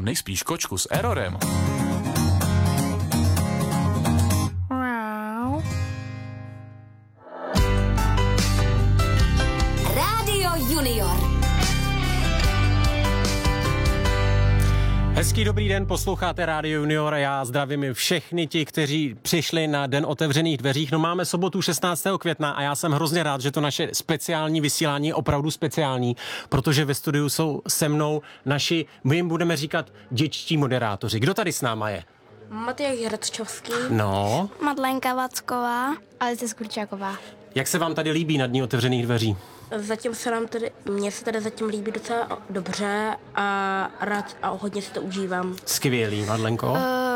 Tam nejspíš kočku s errorem. Rádio Junior. Hezký dobrý den, posloucháte Rádio Junior a já zdravím všechny ti, kteří přišli na Den otevřených dveřích. No máme sobotu 16. května a já jsem hrozně rád, že to naše speciální vysílání je opravdu speciální, protože ve studiu jsou se mnou naši, my jim budeme říkat dětští moderátoři. Kdo tady s náma je? Matěj Hradčovský. No. Madlenka Vacková. Alice Skurčáková. Jak se vám tady líbí na Dní otevřených dveří? Mně se tady zatím líbí docela dobře a rád a hodně si to užívám. Skvělý, Madlenko.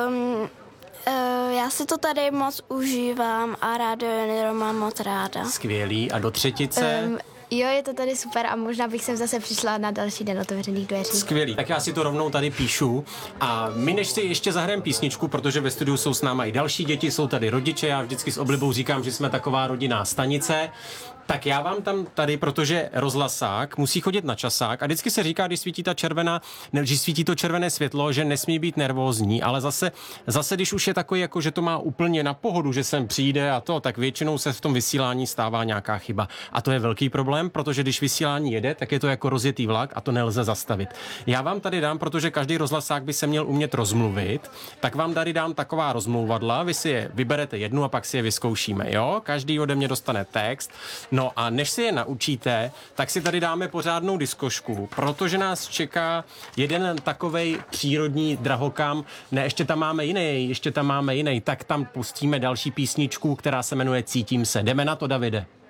Já si to tady moc užívám a Rádio Junior mám moc ráda. Skvělý. A do třetice? Jo, je to tady super a možná bych sem zase přišla na další Den otevřených dveří. Skvělý. Tak já si to rovnou tady píšu. A my než si ještě zahrajeme písničku, protože ve studiu jsou s náma i další děti, jsou tady rodiče, já vždycky s oblibou říkám, že jsme taková rodinná stanice. Tak já vám tam tady, protože rozhlasák musí chodit na časák a vždycky se říká, když svítí když svítí to červené světlo, že nesmí být nervózní, ale zase když už je takový, jako že to má úplně na pohodu, že sem přijde a to, tak většinou se v tom vysílání stává nějaká chyba. A to je velký problém, protože když vysílání jede, tak je to jako rozjetý vlak a to nelze zastavit. Já vám tady dám, protože každý rozhlasák by se měl umět rozmluvit, tak vám tady dám taková rozmlouvadla, vy si je vyberete jednu a pak si je vyzkoušíme, jo? Každý ode mě dostane text. No a než si je naučíte, tak si tady dáme pořádnou diskošku, protože nás čeká jeden takovej přírodní drahokam. Ne, ještě tam máme jiný, tak tam pustíme další písničku, která se jmenuje Cítím se. Jdeme na to, Davide.